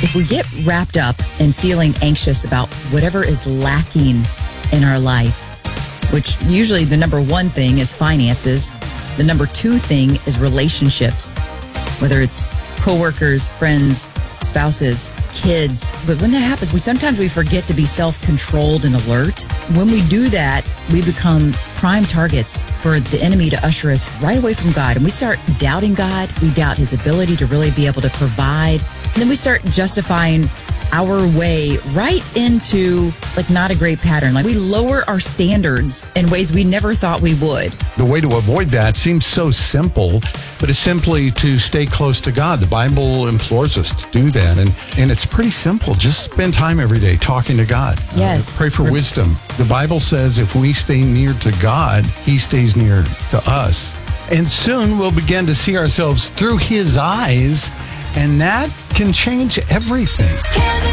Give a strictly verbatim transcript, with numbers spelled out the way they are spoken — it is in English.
if we get wrapped up in feeling anxious about whatever is lacking in our life, which usually the number one thing is finances, the number two thing is relationships, whether it's coworkers, friends, spouses, kids. But when that happens, we sometimes we forget to be self-controlled and alert. When we do that, we become prime targets for the enemy to usher us right away from God. And we start doubting God. We doubt his ability to really be able to provide. And then we start justifying our way right into like not a great pattern. Like we lower our standards in ways we never thought we would. The way to avoid that seems so simple, but it's simply to stay close to God. The Bible implores us to do that. And, and it's pretty simple. Just spend time every day talking to God. Yes. Uh, pray for We're- wisdom. The Bible says if we stay near to God, he stays near to us. And soon we'll begin to see ourselves through his eyes, and that can change everything.